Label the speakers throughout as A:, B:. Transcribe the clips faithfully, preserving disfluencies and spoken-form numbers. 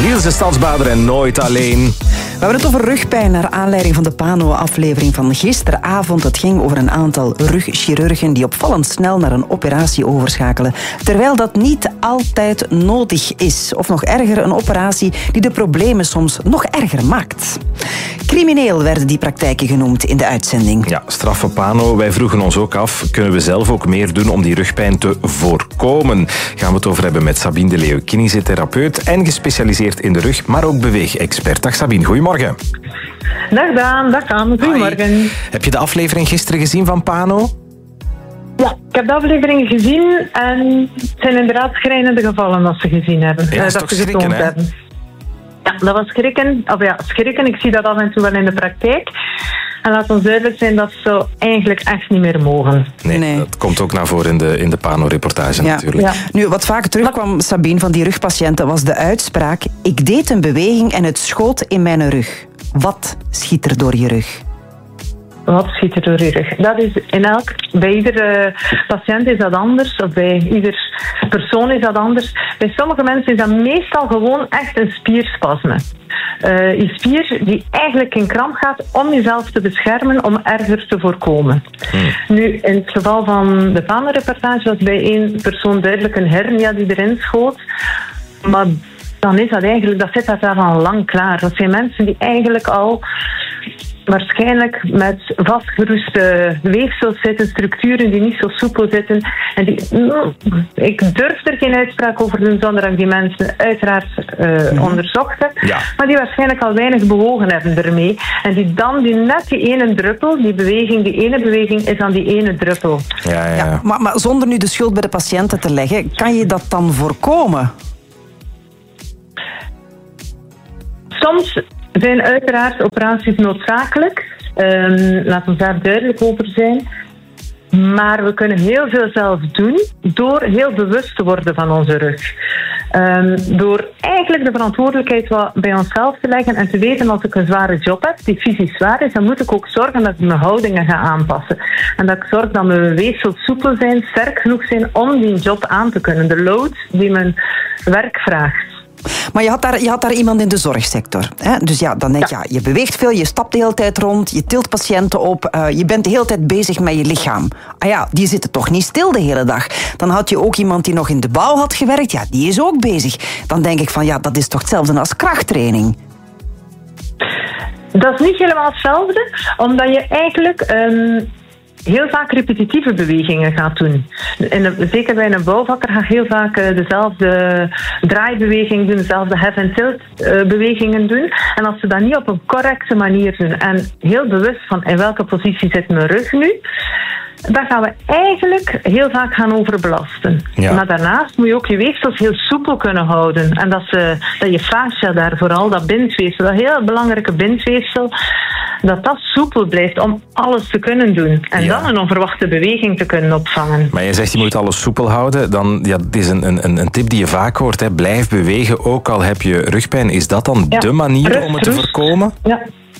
A: Niels de Stadsbader en Nooit Alleen.
B: We hebben het over rugpijn naar aanleiding van de Pano-aflevering van gisteravond. Het ging over een aantal rugchirurgen die opvallend snel naar een operatie overschakelen. Terwijl dat niet altijd nodig is. Of nog erger, een operatie die de problemen soms nog erger maakt. Crimineel werden die praktijken genoemd in de uitzending.
A: Ja, straffe Pano. Wij vroegen ons ook af, kunnen we zelf ook meer doen om die rugpijn te voorkomen? Gaan we het over hebben met Sabine de Leeuw, kinesitherapeut en gespecialiseerd in de rug, maar ook beweegexpert. Dag Sabine, goedemorgen.
C: Dag Daan, dag Daan, goedemorgen.
A: Hi. Heb je de aflevering gisteren gezien van Pano?
C: Ja, ik heb de aflevering gezien en het zijn inderdaad schrijnende gevallen dat ze gezien hebben.
A: Ja, dat is
C: dat
A: toch
C: ze
A: schrikken, hè?
C: hebben. Ja, dat was schrikken. Of ja, schrikken. Ik zie dat af en toe wel in de praktijk. En laat ons duidelijk zijn dat ze eigenlijk echt niet meer mogen.
A: Nee,
B: Nee.
A: dat komt ook naar voren in de, in de Pano-reportage
B: Ja.
A: natuurlijk.
C: Ja.
B: Nu, wat vaak terugkwam, Sabine, van die rugpatiënten was de uitspraak: ik deed een beweging en het schoot in mijn rug. Wat schiet er door je rug?
C: Wat schiet er door je rug? Dat is in elk, bij iedere patiënt is dat anders, of bij ieder persoon is dat anders. Bij sommige mensen is dat meestal gewoon echt een spierspasme. Uh, je spier die eigenlijk in kramp gaat om jezelf te beschermen, om erger te voorkomen. Hmm. Nu, in het geval van de Pano-reportage was bij één persoon duidelijk een hernia die erin schoot. Maar dan is dat eigenlijk, dat zit daar al lang klaar. Dat zijn mensen die eigenlijk al waarschijnlijk met vastgeroeste weefsels zitten, structuren die niet zo soepel zitten. En die, ik durf er geen uitspraak over doen zonder dat ik die mensen uiteraard uh, mm. onderzocht heb.
A: Ja.
C: Maar die waarschijnlijk al weinig bewogen hebben ermee. En die dan, die net die ene druppel, die beweging, die ene beweging is dan die ene druppel.
A: Ja, ja.
B: Ja, maar, maar zonder nu de schuld bij de patiënten te leggen, kan je dat dan voorkomen?
C: Soms zijn uiteraard operaties noodzakelijk. Um, laat ons daar duidelijk over zijn. Maar we kunnen heel veel zelf doen door heel bewust te worden van onze rug. Um, door eigenlijk de verantwoordelijkheid wat bij onszelf te leggen en te weten als ik een zware job heb, die fysisch zwaar is, dan moet ik ook zorgen dat ik mijn houdingen ga aanpassen. En dat ik zorg dat mijn weefsels soepel zijn, sterk genoeg zijn om die job aan te kunnen. De load die mijn werk vraagt.
B: Maar je had daar, je had daar iemand in de zorgsector. Hè? Dus ja, dan denk je, ja. ja, je beweegt veel, je stapt de hele tijd rond, je tilt patiënten op, uh, je bent de hele tijd bezig met je lichaam. Ah ja, die zitten toch niet stil de hele dag. Dan had je ook iemand die nog in de bouw had gewerkt, ja, die is ook bezig. Dan denk ik van, ja, dat is toch hetzelfde als krachttraining?
C: Dat is niet helemaal hetzelfde, omdat je eigenlijk Um heel vaak repetitieve bewegingen gaat doen. In de, zeker bij een bouwvakker ga je heel vaak uh, dezelfde draaibeweging doen, dezelfde hef- en tilt-bewegingen uh, doen. En als ze dat niet op een correcte manier doen en heel bewust van in welke positie zit mijn rug nu, dan gaan we eigenlijk heel vaak gaan overbelasten.
A: Ja.
C: Maar daarnaast moet je ook je weefsels heel soepel kunnen houden. En dat, ze, dat je fascia daar vooral, dat bindweefsel, dat heel belangrijke bindweefsel, dat dat soepel blijft om alles te kunnen doen. En
A: Ja.
C: dan een onverwachte beweging te kunnen opvangen.
A: Maar je zegt je moet alles soepel houden. Dan, ja, het is een, een, een tip die je vaak hoort. Hè. Blijf bewegen, ook al heb je rugpijn. Is dat dan
C: Ja.
A: de manier
C: Rust,
A: om het te
C: rust.
A: voorkomen?
C: Ja.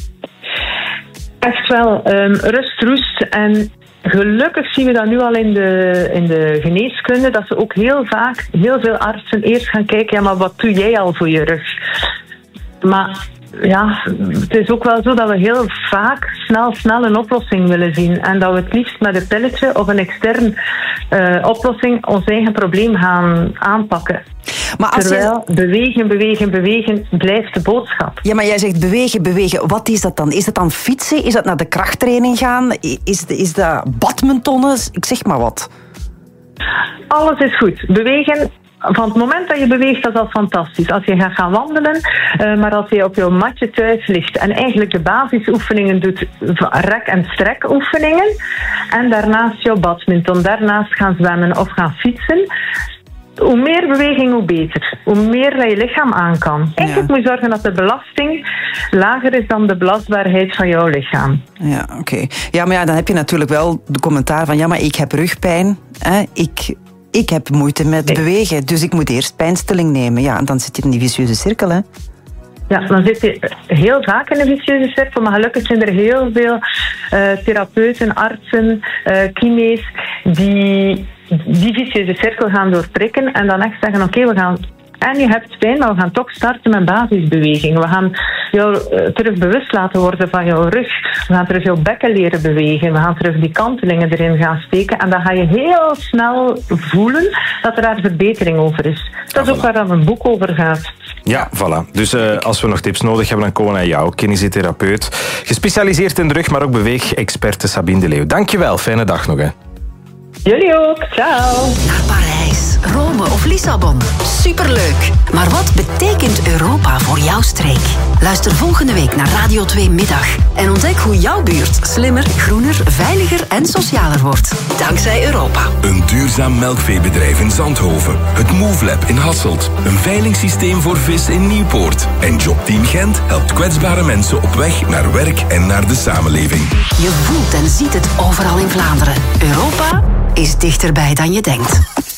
C: Echt wel. Um, rust, rust. En gelukkig zien we dat nu al in de, in de geneeskunde, dat ze ook heel vaak, heel veel artsen eerst gaan kijken, ja, maar wat doe jij al voor je rug? Maar ja, het is ook wel zo dat we heel vaak snel, snel een oplossing willen zien. En dat we het liefst met een pilletje of een externe uh, oplossing ons eigen probleem gaan aanpakken.
B: Maar als
C: Terwijl
B: je...
C: bewegen, bewegen, bewegen blijft de boodschap.
B: Ja, maar jij zegt bewegen, bewegen. Wat is dat dan? Is dat dan fietsen? Is dat naar de krachttraining gaan? Is, is dat badmintonnen? Ik zeg maar wat.
C: Alles is goed. Bewegen, van het moment dat je beweegt, dat is al fantastisch. Als je gaat gaan wandelen, uh, maar als je op je matje thuis ligt en eigenlijk de basisoefeningen doet, rek- en strekoefeningen, en daarnaast jouw badminton, daarnaast gaan zwemmen of gaan fietsen, hoe meer beweging, hoe beter. Hoe meer dat je lichaam aan kan. Eigenlijk
B: Ja.
C: moet je zorgen dat de belasting lager is dan de belastbaarheid van jouw lichaam.
B: Ja, oké. Okay. Ja, maar ja, dan heb je natuurlijk wel de commentaar van, ja, maar ik heb rugpijn. Hè? Ik, ik heb moeite met
C: Nee.
B: bewegen, dus ik moet eerst pijnstilling nemen. Ja, en dan zit je in die vicieuze cirkel, hè.
C: Ja, dan zit je heel vaak in een vicieuze cirkel, maar gelukkig zijn er heel veel uh, therapeuten, artsen, uh, kine's die die vicieuze cirkel gaan doorprikken en dan echt zeggen, oké, okay, we gaan en je hebt pijn, maar we gaan toch starten met basisbeweging. We gaan jou uh, terug bewust laten worden van jouw rug. We gaan terug jouw bekken leren bewegen. We gaan terug die kantelingen erin gaan steken. En dan ga je heel snel voelen dat er daar verbetering over is. Dat is
A: ah,
C: ook
A: voilà.
C: waar dan een boek over gaat.
A: Ja, voilà. Dus uh, als we nog tips nodig hebben, dan komen we naar jou, kinesitherapeut. Gespecialiseerd in de rug, maar ook beweegexperte Sabine de Leeuw. Dankjewel, fijne dag nog. Hè.
C: Jullie ook, ciao.
D: Naar Parijs, Rome of Lissabon. Superleuk. Maar wat betekent Europa voor jouw streek? Luister volgende week naar Radio twee Middag. En ontdek hoe jouw buurt slimmer, groener, veiliger en socialer wordt. Dankzij Europa.
E: Een duurzaam melkveebedrijf in Zandhoven. Het MoveLab in Hasselt. Een veilingssysteem voor vis in Nieuwpoort. En Jobteam Gent helpt kwetsbare mensen op weg naar werk en naar de samenleving.
D: Je voelt en ziet het overal in Vlaanderen. Europa is dichterbij dan je denkt.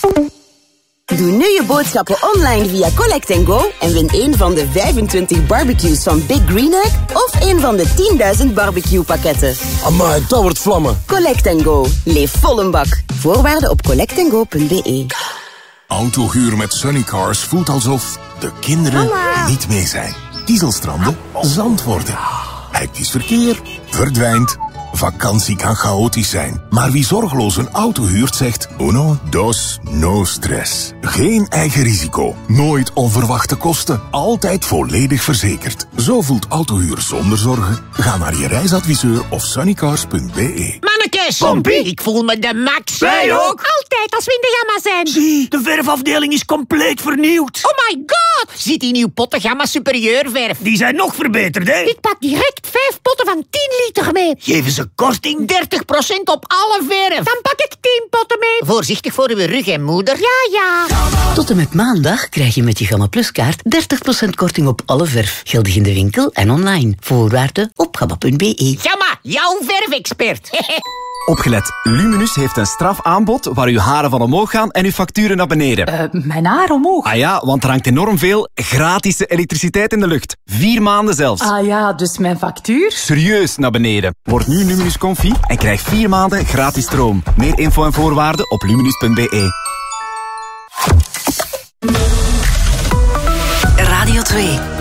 F: Doe nu je boodschappen online via Collect and Go en win een van de vijfentwintig barbecues van Big Green Egg of een van de tienduizend barbecue-pakketten.
G: Amai, dat wordt vlammen.
F: Collect and Go. Leef vol een bak. Voorwaarden op collect and go punt b e.
H: Autohuur met Sunnycars voelt alsof de kinderen Mama. niet mee zijn. Dieselstranden, zand worden. Hectisch verkeer, verdwijnt. Vakantie kan chaotisch zijn, maar wie zorgeloos een auto huurt zegt uno, dos, no stress. Geen eigen risico, nooit onverwachte kosten, altijd volledig verzekerd. Zo voelt autohuur zonder zorgen. Ga naar je reisadviseur of sunnycars punt b e.
I: Mannekes, Pompie, ik voel me de max.
J: Wij ook.
I: Altijd als we in de gamma zijn.
J: Zie, de verfafdeling is compleet vernieuwd.
I: Oh my god, ziet die nieuw potten gamma superieur verf.
J: Die zijn nog verbeterd, hè?
I: Ik pak direct vijf potten van tien liter mee.
J: Geven ze korting?
I: dertig procent op alle verf. Dan pak ik tien potten mee. Voorzichtig voor uw rug en moeder. Ja, ja.
D: Tot en met maandag krijg je met je Gamma Plus kaart dertig procent korting op alle verf. Geldig in de winkel en online. Voorwaarden op gamma punt b e.
I: Gamma, jouw verfexpert.
K: Opgelet, Luminus heeft een strafaanbod waar uw haren van omhoog gaan en uw facturen naar beneden.
L: Uh, mijn haar omhoog?
K: Ah ja, want er hangt enorm veel gratis elektriciteit in de lucht. Vier maanden zelfs.
L: Ah ja, dus mijn factuur?
K: Serieus naar beneden. Word nu Luminus Confi en krijg vier maanden gratis stroom. Meer info en voorwaarden op luminus punt b e.
D: Radio twee.